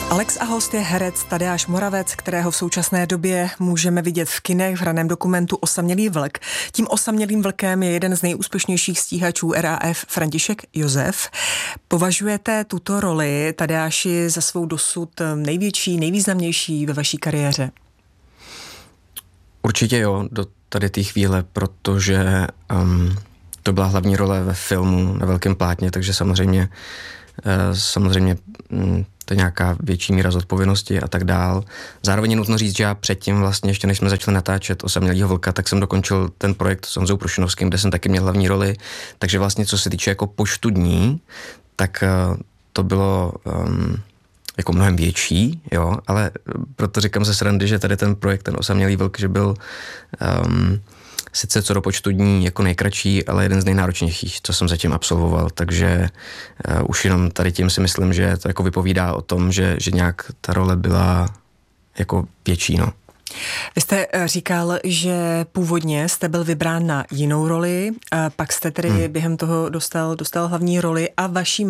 Alex a host je herec Tadeáš Moravec, kterého v současné době můžeme vidět v kinech v hraném dokumentu Osamělý vlk. Tím osamělým vlkem je jeden z nejúspěšnějších stíhačů RAF František Josef. Považujete tuto roli, Tadeáši, za svou dosud největší, nejvýznamnější ve vaší kariéře? Určitě jo, do tady té chvíle, protože to byla hlavní role ve filmu na velkém plátně, takže samozřejmě to je nějaká větší míra zodpovědnosti a tak dál. Zároveň je nutno říct, že já předtím vlastně, ještě než jsme začali natáčet Osamělýho vlka, tak jsem dokončil ten projekt s Honzou Prušinovským, kde jsem taky měl hlavní roli, takže vlastně co se týče jako počtu dní, tak to bylo jako mnohem větší, jo, ale proto říkám ze srandy, že tady ten projekt, ten Osamělý vlk, že byl sice co do počtu dní jako nejkratší, ale jeden z nejnáročnějších, co jsem zatím absolvoval, takže už jenom tady tím si myslím, že to jako vypovídá o tom, že nějak ta role byla jako větší, no. Vy jste říkal, že původně jste byl vybrán na jinou roli, pak jste tedy během toho dostal hlavní roli a vaši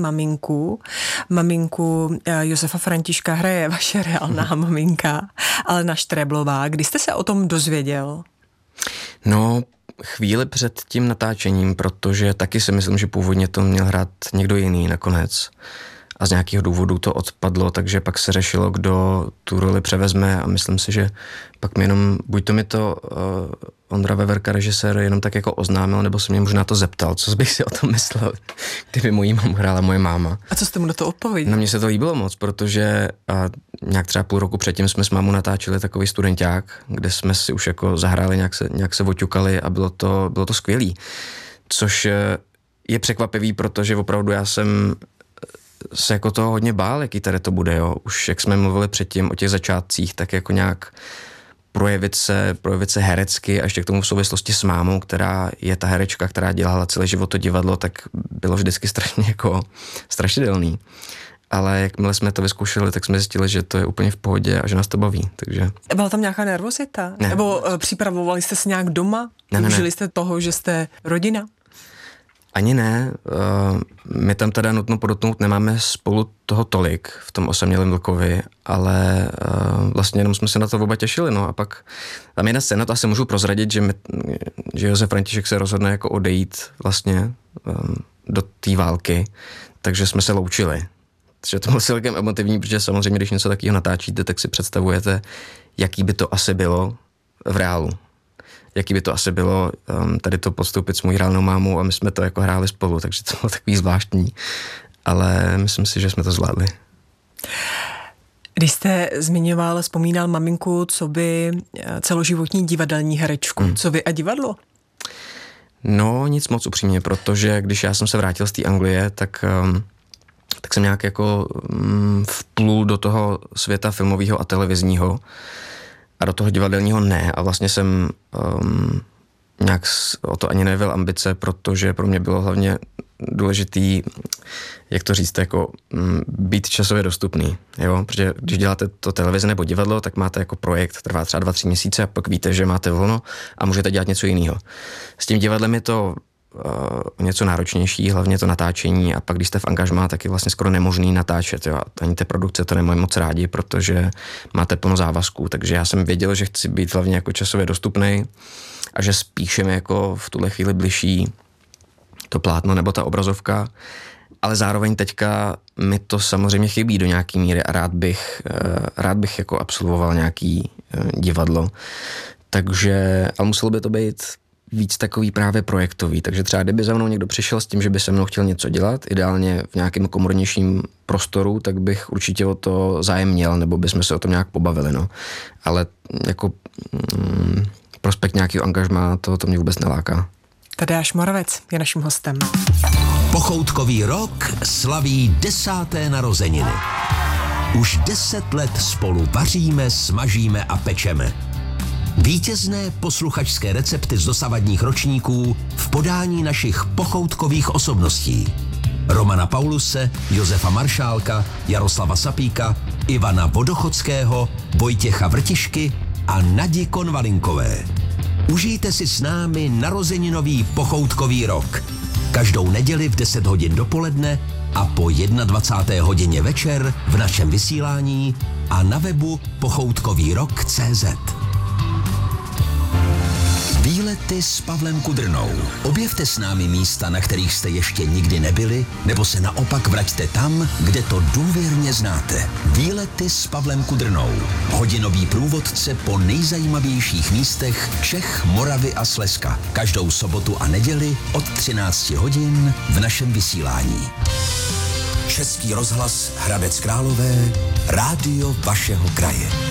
maminku Josefa Františka hraje vaše reálná maminka, Alena Štreblová. Kdy jste se o tom dozvěděl? No, chvíli před tím natáčením, protože taky si myslím, že původně to měl hrát někdo jiný nakonec. A z nějakého důvodu to odpadlo, takže pak se řešilo, kdo tu roli převezme a myslím si, že pak buď mi to Ondra Veverka, režisér, jenom tak jako oznámil, nebo se mě možná to zeptal, co bych si o tom myslel, kdyby mojí mamu hrála moje máma. A co jste mu na to odpověděl? Na mě se to líbilo moc, protože nějak třeba půl roku předtím jsme s mámou natáčeli takový studenťák, kde jsme si už jako zahráli, nějak se oťukali a bylo to skvělý. Což je překvapivý, protože opravdu já jsem se jako toho hodně bál, jaký tady to bude, jo. Už jak jsme mluvili předtím o těch začátcích, tak jako nějak projevit se herecky a ještě k tomu v souvislosti s mámou, která je ta herečka, která dělala celý život to divadlo, tak bylo vždycky strašidelný. Ale jakmile jsme to vyzkoušeli, tak jsme zjistili, že to je úplně v pohodě a že nás to baví, takže... Byla tam nějaká nervozita? Ne. Nebo připravovali jste se nějak doma? Užili jste toho, že jste rodina? Ani ne, my tam teda nutno podotknout, nemáme spolu toho tolik v tom Osamělém vlkovi, ale vlastně jenom jsme se na to oba těšili, no a pak tam jedna scéna, to asi můžu prozradit, že Josef František se rozhodne jako odejít vlastně do té války, takže jsme se loučili. Takže to bylo celkem emotivní, protože samozřejmě, když něco takového natáčíte, tak si představujete, jaký by to asi bylo v reálu. Jaký by to asi bylo tady to podstoupit s mojí reálnou mámou a my jsme to jako hráli spolu, takže to bylo takový zvláštní, ale myslím si, že jsme to zvládli. Když jste vzpomínal maminku, co by celoživotní divadelní herečku, co vy a divadlo? No, nic moc upřímně, protože když já jsem se vrátil z té Anglie, tak jsem nějak jako vplul do toho světa filmového a televizního a do toho divadelního ne. A vlastně jsem nějak o to ani nevěl ambice, protože pro mě bylo hlavně důležitý, jak to říct, jako být časově dostupný. Jo? Protože když děláte to televize nebo divadlo, tak máte jako projekt, trvá třeba 2-3 měsíce a pak víte, že máte volno a můžete dělat něco jiného. S tím divadlem je to něco náročnější, hlavně to natáčení a pak když jste v angažmá, tak je vlastně skoro nemožný natáčet. Jo? Ani té produkce to nemají moc rádi, protože máte plno závazků, takže já jsem věděl, že chci být hlavně jako časově dostupný a že spíše mi jako v tuhle chvíli bližší to plátno nebo ta obrazovka, ale zároveň teďka mi to samozřejmě chybí do nějaký míry a rád bych jako absolvoval nějaký divadlo. Takže, ale muselo by to být víc takový právě projektový, takže třeba kdyby za mnou někdo přišel s tím, že by se mnou chtěl něco dělat, ideálně v nějakém komornějším prostoru, tak bych určitě o to zájem měl, nebo bychom se o tom nějak pobavili, no. Ale jako prospekt nějakého angažmá, to mě vůbec neláká. Tadeáš Moravec je naším hostem. Pochoutkový rok slaví 10. narozeniny. Už 10 let spolu vaříme, smažíme a pečeme. Vítězné posluchačské recepty z dosavadních ročníků v podání našich pochoutkových osobností. Romana Pauluse, Josefa Maršálka, Jaroslava Sapíka, Ivana Vodochodského, Vojtěcha Vrtišky a Nadi Konvalinkové. Užijte si s námi narozeninový pochoutkový rok. Každou neděli v 10 hodin dopoledne a po 21. hodině večer v našem vysílání a na webu pochoutkovýrok.cz. Výlety s Pavlem Kudrnou. Objevte s námi místa, na kterých jste ještě nikdy nebyli, nebo se naopak vraťte tam, kde to důvěrně znáte. Výlety s Pavlem Kudrnou. Hodinový průvodce po nejzajímavějších místech Čech, Moravy a Slezska. Každou sobotu a neděli od 13 hodin v našem vysílání. Český rozhlas Hradec Králové, rádio vašeho kraje.